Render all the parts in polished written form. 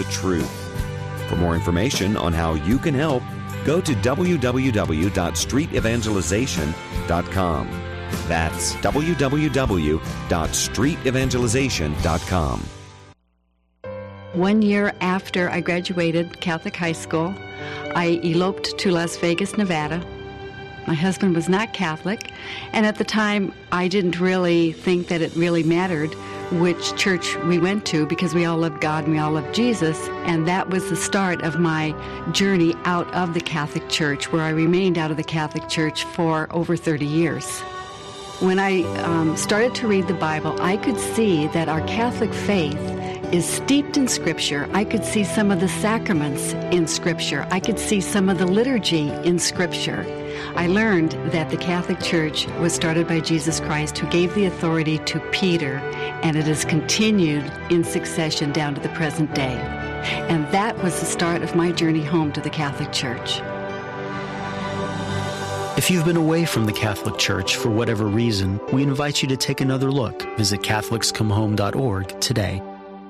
the truth. For more information on how you can help, go to www.streetevangelization.com. That's www.streetevangelization.com. 1 year after I graduated Catholic high school, I eloped to Las Vegas, Nevada. My husband was not Catholic, and at the time I didn't really think that it really mattered which church we went to, because we all loved God and we all loved Jesus, and that was the start of my journey out of the Catholic Church, where I remained out of the Catholic Church for over 30 years. When I started to read the Bible, I could see that our Catholic faith is steeped in Scripture. I could see some of the sacraments in Scripture. I could see some of the liturgy in Scripture. I learned that the Catholic Church was started by Jesus Christ, who gave the authority to Peter, and it has continued in succession down to the present day. And that was the start of my journey home to the Catholic Church. If you've been away from the Catholic Church for whatever reason, we invite you to take another look. Visit CatholicsComeHome.org today.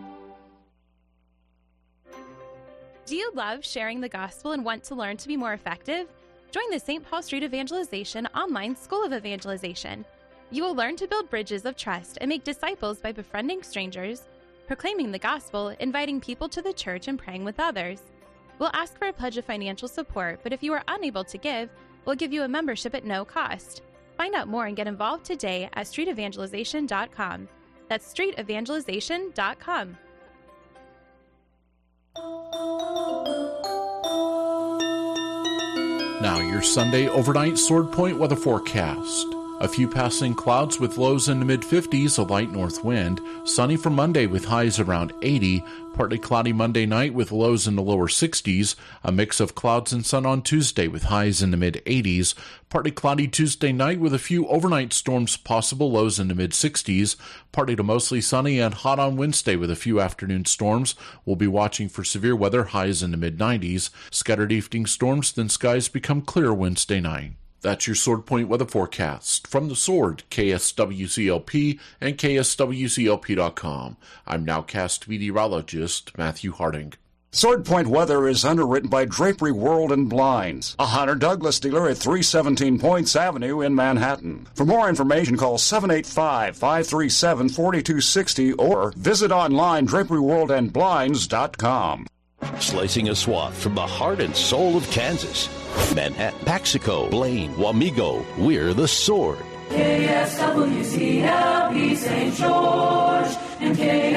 Do you love sharing the gospel and want to learn to be more effective? Join the St. Paul Street Evangelization online School of Evangelization. You will learn to build bridges of trust and make disciples by befriending strangers, proclaiming the gospel, inviting people to the church, and praying with others. We'll ask for a pledge of financial support, but if you are unable to give, we'll give you a membership at no cost. Find out more and get involved today at streetevangelization.com. That's streetevangelization.com. Now your Sunday overnight Sword Point weather forecast. A few passing clouds with lows in the mid-50s, a light north wind. Sunny for Monday with highs around 80. Partly cloudy Monday night with lows in the lower 60s. A mix of clouds and sun on Tuesday with highs in the mid-80s. Partly cloudy Tuesday night with a few overnight storms possible, lows in the mid-60s. Partly to mostly sunny and hot on Wednesday with a few afternoon storms. We'll be watching for severe weather, highs in the mid-90s. Scattered evening storms, then skies become clear Wednesday night. That's your Sword Point weather forecast. From the Sword, KSWCLP and KSWCLP.com. I'm nowcast meteorologist Matthew Harding. Sword Point weather is underwritten by Drapery World and Blinds, a Hunter Douglas dealer at 317 Points Avenue in Manhattan. For more information, call 785-537-4260 or visit online draperyworldandblinds.com. Slicing a swath from the heart and soul of Kansas. Manhattan, Paxico, Blaine, Wamego, we're the Sword. KSWCLP St. George and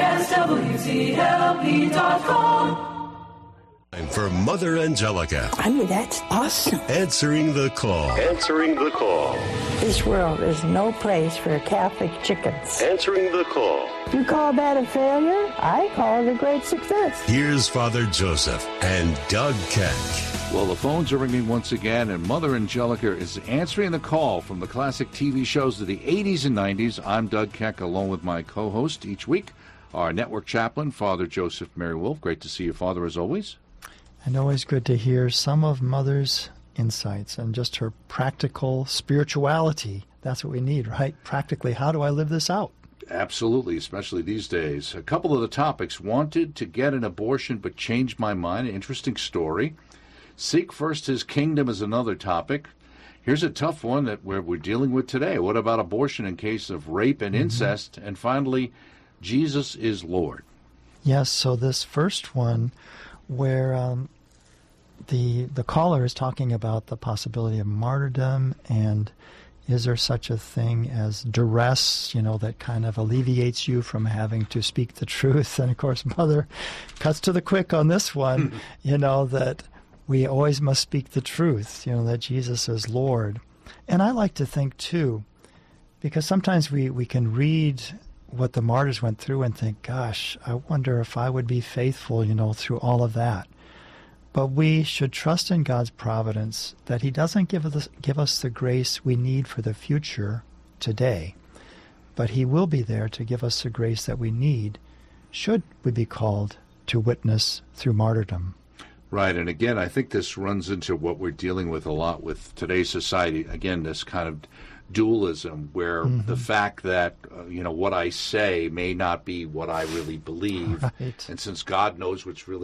KSWCLP.com. Time for Mother Angelica. I mean, that's awesome. Answering the call. Answering the call. This world is no place for Catholic chickens. Answering the call. You call that a failure? I call it a great success. Here's Father Joseph and Doug Keck. Well, the phones are ringing once again, and Mother Angelica is answering the call from the classic TV shows of the 80s and 90s. I'm Doug Keck, along with my co-host each week, our network chaplain, Father Joseph Mary Wolf. Great to see you, Father, as always. And always good to hear some of Mother's insights and just her practical spirituality. That's what we need, right? Practically, how do I live this out? Absolutely, especially these days. A couple of the topics. Wanted to get an abortion but changed my mind. An interesting story. Seek first his kingdom is another topic. Here's a tough one that we're dealing with today. What about abortion in case of rape and incest? And finally, Jesus is Lord. Yes, so this first one where the caller is talking about the possibility of martyrdom, and is there such a thing as duress, that kind of alleviates you from having to speak the truth? And of course, Mother cuts to the quick on this one, that we always must speak the truth, that Jesus is Lord. And I like to think, too, because sometimes we can read what the martyrs went through and think, gosh, I wonder if I would be faithful, through all of that. But we should trust in God's providence that he doesn't give us the grace we need for the future today, but he will be there to give us the grace that we need should we be called to witness through martyrdom. Right, and again, I think this runs into what we're dealing with a lot with today's society. Again, this kind of dualism where the fact that, what I say may not be what I really believe. Right. And since God knows what's really